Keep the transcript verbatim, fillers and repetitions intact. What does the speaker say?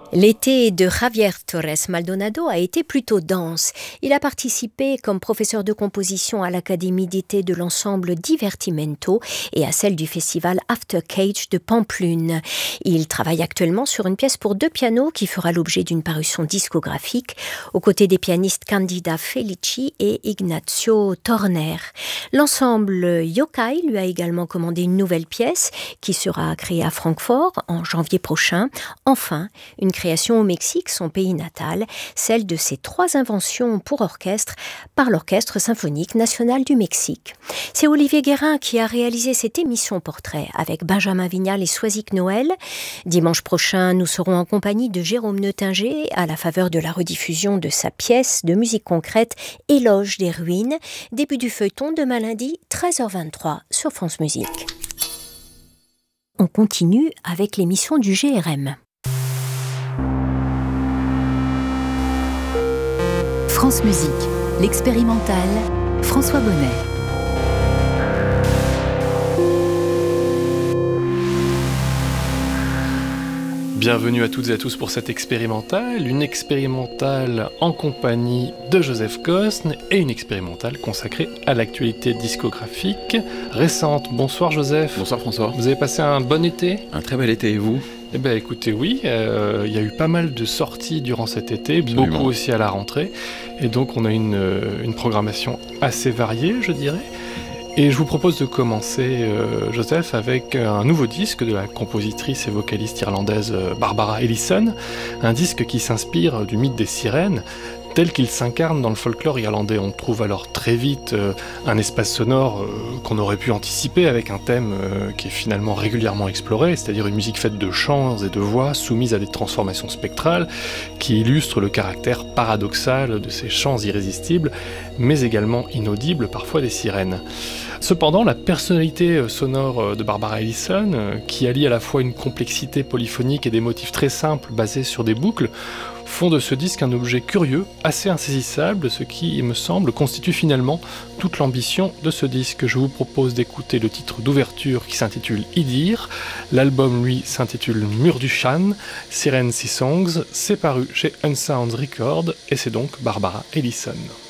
L'été de Javier Torres Maldonado a été plutôt dense. Il a participé comme professeur de composition à l'Académie d'été de l'ensemble Divertimento et à celle du festival After Cage de Pamplune. Il travaille actuellement sur une pièce pour deux pianos qui fera l'objet d'une parution discographique aux côtés des pianistes Candida Felici et Ignacio Torner. L'ensemble Yokai lui a également commandé une nouvelle pièce qui sera créée à Francfort en janvier prochain. Enfin, une création au Mexique, son pays natal, celle de ses trois inventions pour orchestre par l'Orchestre symphonique national du Mexique. C'est Olivier Guérin qui a réalisé cette émission portrait avec Benjamin Vignal et Soisic Noël. Dimanche prochain, nous serons en compagnie de Jérôme Neutinger à la faveur de la rediffusion de sa pièce de musique concrète Éloge des ruines, début du feuilleton demain lundi treize heures vingt-trois sur France Musique. On continue avec l'émission du G R M. France Musique, l'expérimental, François Bonnet. Bienvenue à toutes et à tous pour cette expérimentale, une expérimentale en compagnie de Joseph Cosne et une expérimentale consacrée à l'actualité discographique récente. Bonsoir Joseph. Bonsoir François. Vous avez passé un bon été ? Un très bel été, et vous ? Eh bien écoutez, oui, il euh, y a eu pas mal de sorties durant cet été, Absolument. Beaucoup aussi à la rentrée, et donc on a une, une programmation assez variée, je dirais. Et je vous propose de commencer, euh, Joseph, avec un nouveau disque de la compositrice et vocaliste irlandaise Barbara Ellison, un disque qui s'inspire du mythe des sirènes, tel qu'il s'incarne dans le folklore irlandais. On trouve alors très vite euh, un espace sonore euh, qu'on aurait pu anticiper avec un thème euh, qui est finalement régulièrement exploré, c'est-à-dire une musique faite de chants et de voix soumise à des transformations spectrales qui illustrent le caractère paradoxal de ces chants irrésistibles, mais également inaudibles parfois des sirènes. Cependant, la personnalité sonore de Barbara Ellison, qui allie à la fois une complexité polyphonique et des motifs très simples basés sur des boucles, font de ce disque un objet curieux, assez insaisissable, ce qui, il me semble, constitue finalement toute l'ambition de ce disque. Je vous propose d'écouter le titre d'ouverture qui s'intitule Idir. L'album, lui, s'intitule Mur du Chan, Siren Sea Songs. C'est paru chez Unsound Records et c'est donc Barbara Ellison.